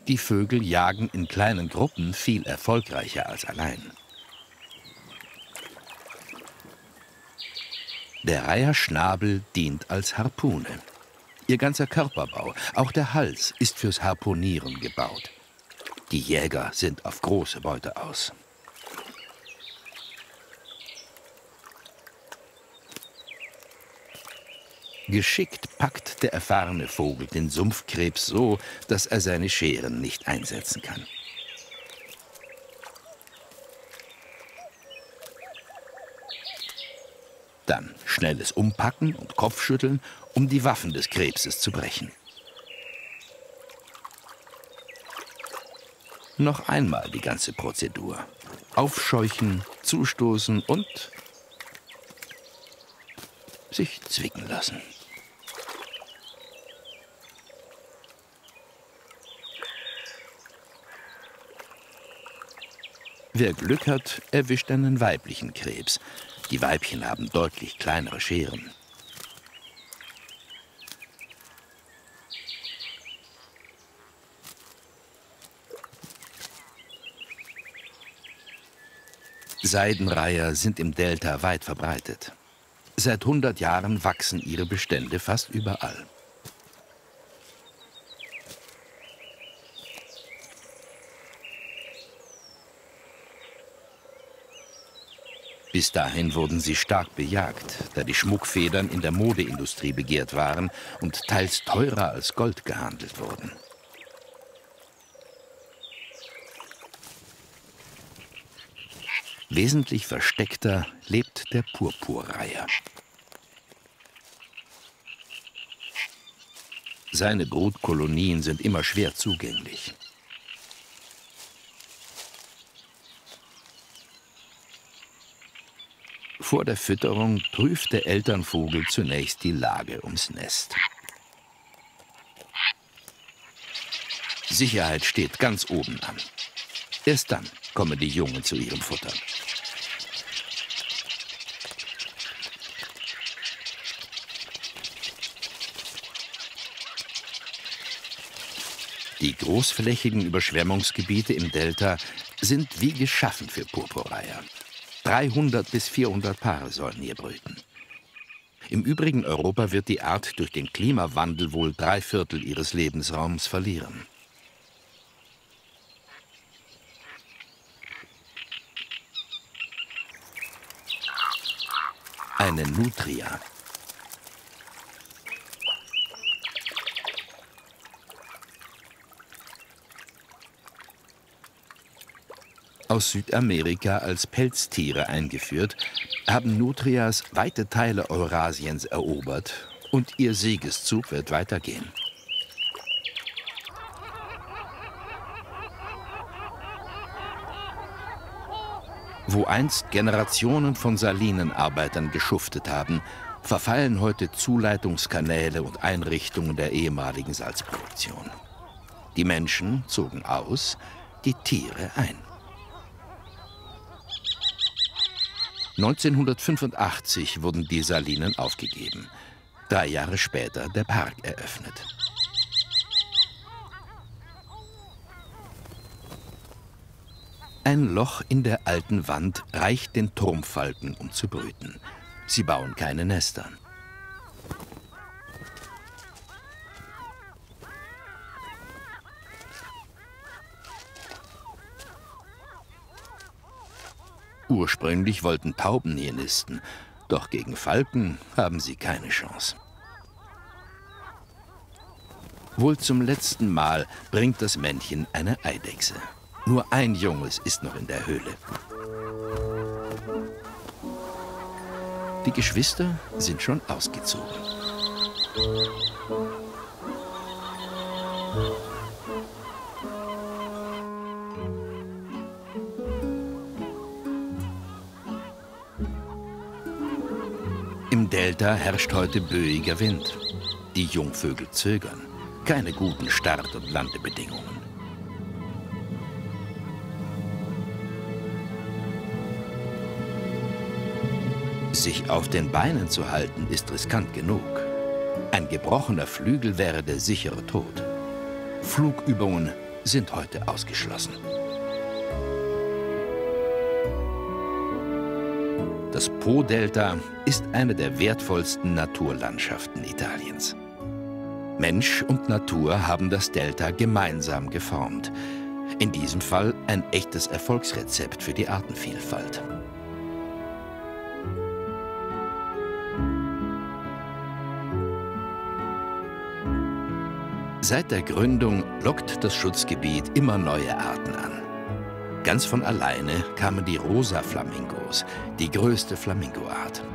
Die Vögel jagen in kleinen Gruppen viel erfolgreicher als allein. Der Reiherschnabel dient als Harpune. Ihr ganzer Körperbau, auch der Hals, ist fürs Harpunieren gebaut. Die Jäger sind auf große Beute aus. Geschickt packt der erfahrene Vogel den Sumpfkrebs so, dass er seine Scheren nicht einsetzen kann. Dann schnelles Umpacken und Kopfschütteln, um die Waffen des Krebses zu brechen. Noch einmal die ganze Prozedur. Aufscheuchen, zustoßen und sich zwicken lassen. Wer Glück hat, erwischt einen weiblichen Krebs. Die Weibchen haben deutlich kleinere Scheren. Seidenreiher sind im Delta weit verbreitet. Seit 100 Jahren wachsen ihre Bestände fast überall. Bis dahin wurden sie stark bejagt, da die Schmuckfedern in der Modeindustrie begehrt waren und teils teurer als Gold gehandelt wurden. Wesentlich versteckter lebt der Purpurreiher. Seine Brutkolonien sind immer schwer zugänglich. Vor der Fütterung prüft der Elternvogel zunächst die Lage ums Nest. Sicherheit steht ganz oben an. Erst dann kommen die Jungen zu ihrem Futter. Die großflächigen Überschwemmungsgebiete im Delta sind wie geschaffen für Purpurreiher. 300 bis 400 Paare sollen hier brüten. Im übrigen Europa wird die Art durch den Klimawandel wohl 3/4 ihres Lebensraums verlieren. Eine Nutria. Aus Südamerika als Pelztiere eingeführt, haben Nutrias weite Teile Eurasiens erobert und ihr Siegeszug wird weitergehen. Wo einst Generationen von Salinenarbeitern geschuftet haben, verfallen heute Zuleitungskanäle und Einrichtungen der ehemaligen Salzproduktion. Die Menschen zogen aus, die Tiere ein. 1985 wurden die Salinen aufgegeben. 3 Jahre später der Park eröffnet. Ein Loch in der alten Wand reicht den Turmfalken, um zu brüten. Sie bauen keine Nester. Ursprünglich wollten Tauben hier nisten, doch gegen Falken haben sie keine Chance. Wohl zum letzten Mal bringt das Männchen eine Eidechse. Nur ein Junges ist noch in der Höhle. Die Geschwister sind schon ausgezogen. Im Delta herrscht heute böiger Wind. Die Jungvögel zögern. Keine guten Start- und Landebedingungen. Sich auf den Beinen zu halten, ist riskant genug. Ein gebrochener Flügel wäre der sichere Tod. Flugübungen sind heute ausgeschlossen. Das Po-Delta ist eine der wertvollsten Naturlandschaften Italiens. Mensch und Natur haben das Delta gemeinsam geformt. In diesem Fall ein echtes Erfolgsrezept für die Artenvielfalt. Seit der Gründung lockt das Schutzgebiet immer neue Arten an. Ganz von alleine kamen die Rosa-Flamingos, die größte Flamingoart.